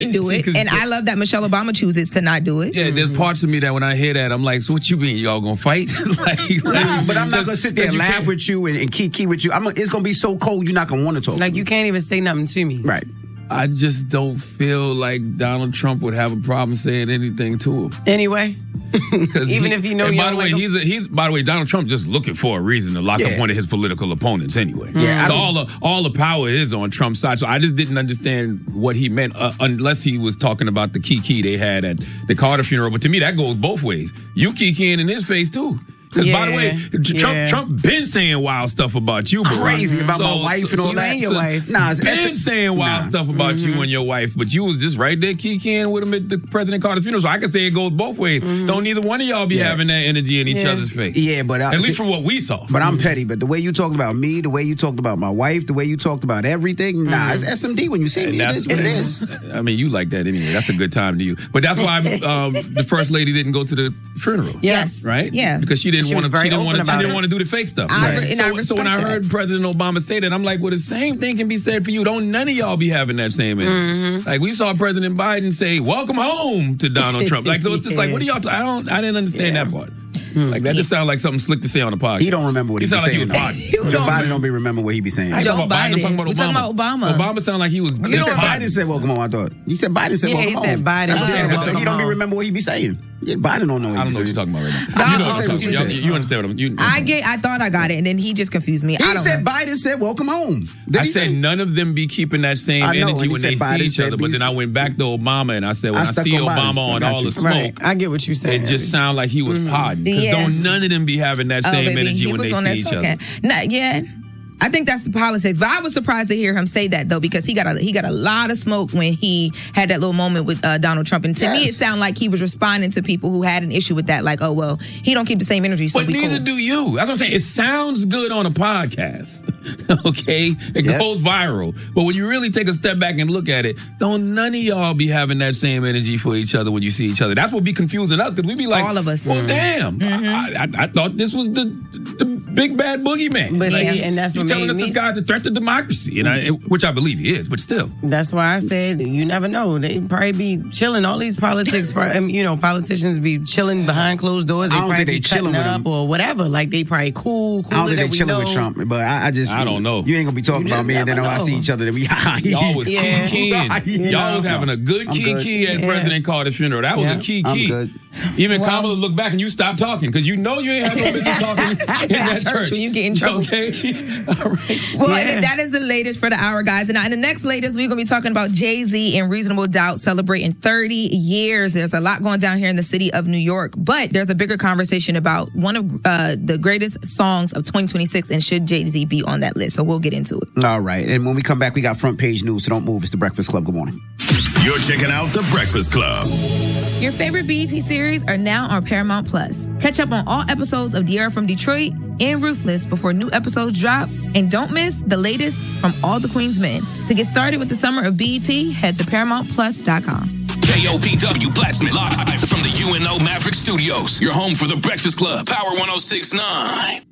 do it, and I love that Michelle Obama chooses to not do it. Yeah, there's parts of me that when I hear that, I'm like, so what you mean? Y'all gonna fight? Nah, but I'm not gonna sit there and laugh with you and kiki with you. It's gonna be so cold, you're not gonna want to talk. Like, you can't even say nothing to me. Right. I just don't feel like Donald Trump would have a problem saying anything to him. Anyway. Even if you know. And by the way, he's by the way, Donald Trump just looking for a reason to lock up one of his political opponents anyway. Yeah, so all the power is on Trump's side. So I just didn't understand what he meant unless he was talking about the kiki they had at the Carter funeral. But to me, that goes both ways. You kikiing in his face too. Because by the way, Trump been saying wild stuff about you, bro. Crazy about my wife and all that. Your wife. Nah, been saying wild stuff about you and your wife, but you was just right there kikiing with him at the President Carter's funeral. So I can say it goes both ways. Don't neither one of y'all be having that energy in each other's face. Yeah, but at least from what we saw. But I'm petty. But the way you talked about me, the way you talked about my wife, the way you talked about everything, it's SMD when you see me. It is what it is. I mean, you like that anyway. That's a good time to you. But that's why the first lady didn't go to the funeral. Yes. Right? Yeah. Because she didn't want to. She didn't want to do the fake stuff. So when I heard President Obama say that, I'm like, well, the same thing can be said for you. Don't none of y'all be having that same energy. Like we saw President Biden say, "Welcome home" to Donald Trump. Like so, it's just like, what are y'all? I didn't understand that part. Like that just sounds like something slick to say on the podcast. He don't remember what he be saying. Joe Biden don't be remember what he be saying. Joe Biden. We're talking about Obama. Obama sounded like he was. You said Biden said welcome home. I thought you said Biden said welcome home. He said Biden. So he don't be remember what he be saying. Yeah, Biden don't know. I don't know what you're talking about right now. You understand what I'm. I thought I got it, and then he just confused me. He said Biden said welcome home. I said none of them be keeping that same energy when they see each other. But then I went back to Obama and I said, when I see Obama on all the smoke, I get what you said. It just sounded like he was podding. Because don't none of them be having that same energy when they see each other. I think that's the politics, but I was surprised to hear him say that though, because he got a lot of smoke when he had that little moment with Donald Trump, and to me it sounded like he was responding to people who had an issue with that, like, oh well, he don't keep the same energy, so but neither do you. That's what I'm saying. It sounds good on a podcast, okay? It goes viral, but when you really take a step back and look at it, don't none of y'all be having that same energy for each other when you see each other. That's what be confusing us, because we be like, all of us. Well, damn, I thought this was the big bad boogeyman. But and that's what telling us this guy's a threat to democracy, and which I believe he is, but still. That's why I said you never know. They probably be chilling. All these politicians be chilling behind closed doors. They probably be cutting up or whatever. Like they probably cool. I don't think they chilling with Trump, but I don't know. You ain't gonna be talking about me, and then I see each other. Then y'all was kiki. Y'all was having a good kiki at President Carter's funeral. That was a kiki. Even Kamala looked back and you stopped talking because you know you ain't have no business talking in that church. When you get in trouble. Okay. All right. Well, that is the latest for the hour, guys. And in the next latest, we're going to be talking about Jay-Z and Reasonable Doubt celebrating 30 years. There's a lot going down here in the city of New York, but there's a bigger conversation about one of the greatest songs of 2026, and should Jay-Z be on that list? So we'll get into it. All right. And when we come back, we got front page news, so don't move. It's The Breakfast Club. Good morning. You're checking out The Breakfast Club. Your favorite BET series are now on Paramount Plus. Catch up on all episodes of De'Ara from Detroit and Ruthless before new episodes drop. And don't miss the latest from All the Queen's Men. To get started with the summer of BET, head to ParamountPlus.com. KOPW Plattsmouth, live from the UNO Maverick Studios. Your home for The Breakfast Club, Power 106.9.